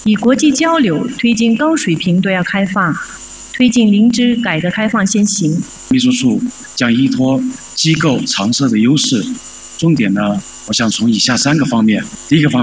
以国际交流推进高水平多样开放，推进灵芝改革开放先行。 秘书处将依托机构常设的优势，重点呢，我想从以下3个方面。第一个方面。